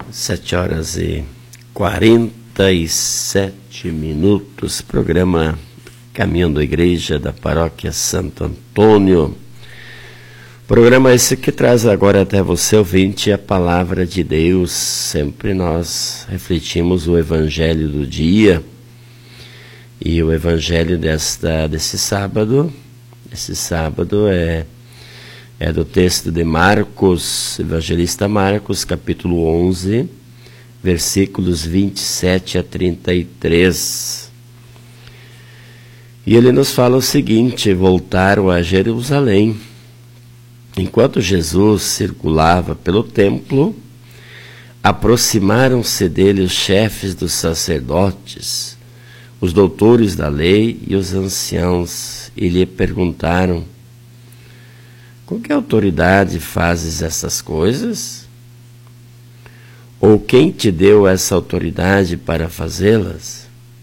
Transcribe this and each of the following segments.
7h47, programa Caminhando à Igreja da Paróquia Santo Antônio. Programa esse que traz agora até você, ouvinte, a Palavra de Deus. Sempre nós refletimos o Evangelho do dia. E o Evangelho desse sábado, é do texto de Marcos, evangelista Marcos, capítulo 11, versículos 27 a 33. E ele nos fala o seguinte: voltaram a Jerusalém. Enquanto Jesus circulava pelo templo, aproximaram-se dele os chefes dos sacerdotes, os doutores da lei e os anciãos, e lhe perguntaram: com que autoridade fazes essas coisas? Ou quem te deu essa autoridade para fazê-las?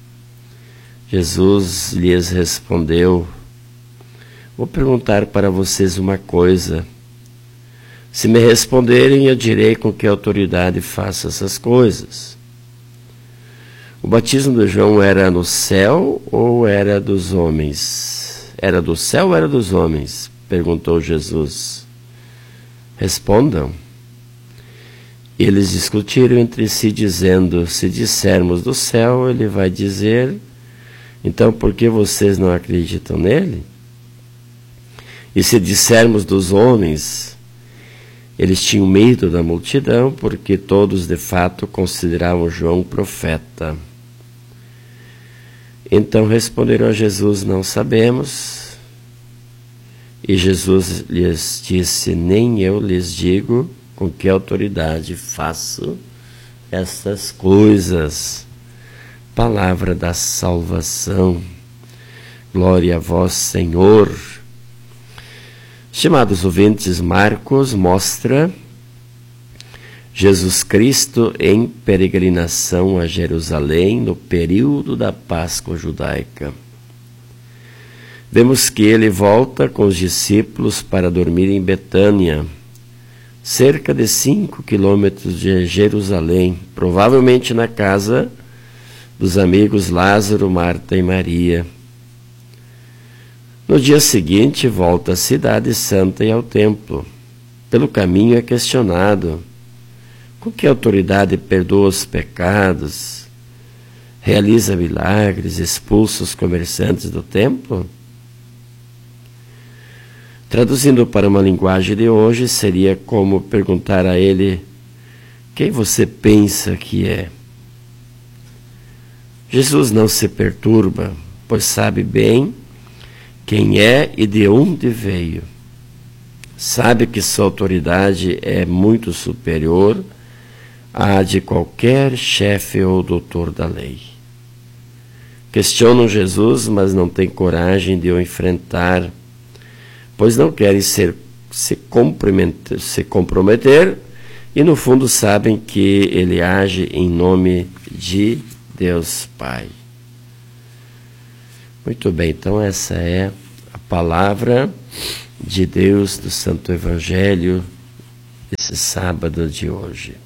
Jesus lhes respondeu: vou perguntar para vocês uma coisa. Se me responderem, eu direi com que autoridade faço essas coisas. O batismo de João era no céu ou era dos homens? Era do céu ou era dos homens? Perguntou Jesus. Respondam. Eles discutiram entre si, dizendo: se dissermos do céu, ele vai dizer: então por que vocês não acreditam nele? E se dissermos dos homens, eles tinham medo da multidão, porque todos de fato consideravam João profeta. Então responderam a Jesus: não sabemos. E Jesus lhes disse: nem eu lhes digo com que autoridade faço estas coisas. Palavra da salvação. Glória a vós, Senhor. Estimados ouvintes, Marcos mostra Jesus Cristo em peregrinação a Jerusalém no período da Páscoa judaica. Vemos que ele volta com os discípulos para dormir em Betânia, cerca de 5 quilômetros de Jerusalém, provavelmente na casa dos amigos Lázaro, Marta e Maria. No dia seguinte, volta à cidade santa e ao templo. Pelo caminho é questionado: com que autoridade perdoa os pecados, realiza milagres, expulsa os comerciantes do templo? Traduzindo para uma linguagem de hoje, seria como perguntar a ele: quem você pensa que é? Jesus não se perturba, pois sabe bem quem é e de onde veio. Sabe que sua autoridade é muito superior à de qualquer chefe ou doutor da lei. Questionam Jesus, mas não têm coragem de o enfrentar, pois não querem se comprometer e no fundo sabem que ele age em nome de Deus Pai. Muito bem, então essa é a palavra de Deus do Santo Evangelho desse sábado de hoje.